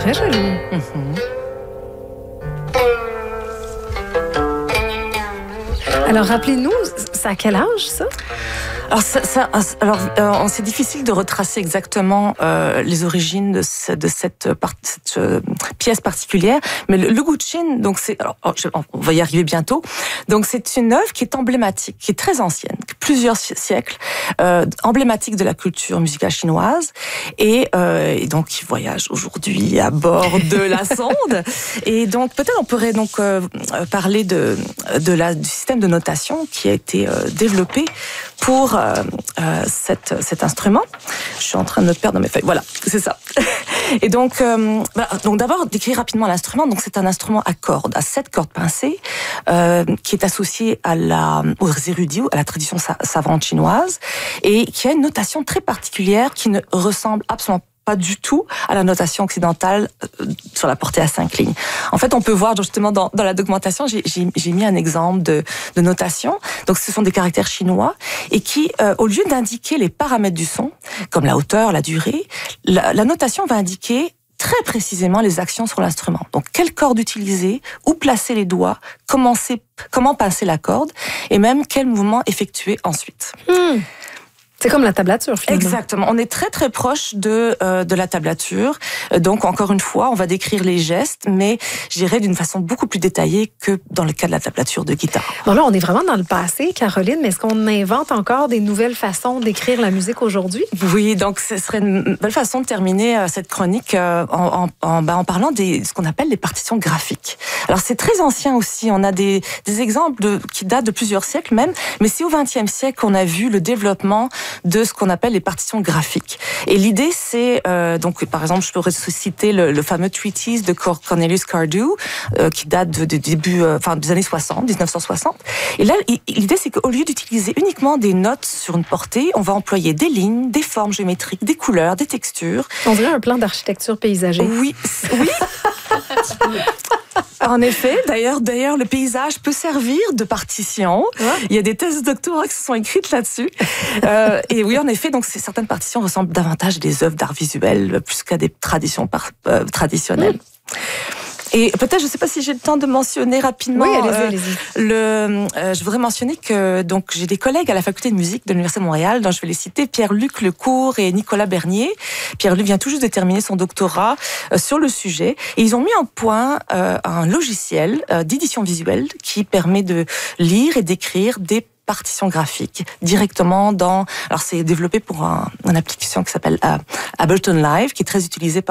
très joli. Alors, rappelez-nous, c'est à quel âge, ça? Alors, c'est difficile de retracer exactement les origines de cette pièce particulière, mais le Guqin, donc on va y arriver bientôt. Donc c'est une œuvre qui est emblématique, qui est très ancienne, plusieurs siècles, emblématique de la culture musicale chinoise, et donc qui voyage aujourd'hui à bord de la sonde. Et donc peut-être on pourrait donc parler du système de notation qui a été développé pour cet instrument. Je suis en train de me perdre dans mes feuilles. Voilà, c'est ça. Et donc d'abord, décrire rapidement l'instrument. Donc, c'est un instrument à cordes, à 7 cordes pincées, qui est associé aux érudits, à la tradition savante chinoise, et qui a une notation très particulière qui ne ressemble absolument pas du tout à la notation occidentale sur la portée à 5 lignes. En fait, on peut voir justement dans la documentation, j'ai mis un exemple de notation. Donc, ce sont des caractères chinois et qui, au lieu d'indiquer les paramètres du son, comme la hauteur, la durée, la notation va indiquer très précisément les actions sur l'instrument. Donc, quelle corde utiliser, où placer les doigts, comment pincer la corde, et même quel mouvement effectuer ensuite. C'est comme la tablature, finalement. Exactement. On est très, très proche de la tablature. Donc, encore une fois, on va décrire les gestes, mais j'irai d'une façon beaucoup plus détaillée que dans le cas de la tablature de guitare. Bon, là, on est vraiment dans le passé, Caroline, mais est-ce qu'on invente encore des nouvelles façons d'écrire la musique aujourd'hui? Oui, donc ce serait une belle façon de terminer cette chronique en parlant de ce qu'on appelle les partitions graphiques. Alors, c'est très ancien aussi. On a des exemples qui datent de plusieurs siècles même, mais c'est au XXe siècle qu'on a vu le développement de ce qu'on appelle les partitions graphiques. Et l'idée, c'est donc par exemple, je pourrais citer le fameux treatise de Cornelius Cardew qui date des débuts, des années 60, 1960. Et là, l'idée, c'est qu'au lieu d'utiliser uniquement des notes sur une portée, on va employer des lignes, des formes géométriques, des couleurs, des textures. On dirait un plan d'architecture paysager. Oui. En effet, d'ailleurs, le paysage peut servir de partition. Ouais. Il y a des thèses de doctorat qui se sont écrites là-dessus. Et oui, en effet, donc certaines partitions ressemblent davantage à des œuvres d'art visuel plus qu'à des traditions traditionnelles. Et peut-être, je ne sais pas si j'ai le temps de mentionner rapidement. Oui, allez-y. Je voudrais mentionner que donc j'ai des collègues à la faculté de musique de l'Université de Montréal, dont je vais les citer, Pierre-Luc Lecourt et Nicolas Bernier. Pierre-Luc vient tout juste de terminer son doctorat sur le sujet. Et ils ont mis en point un logiciel d'édition visuelle qui permet de lire et d'écrire des partitions graphiques directement alors c'est développé pour une application qui s'appelle Ableton Live, qui est très utilisée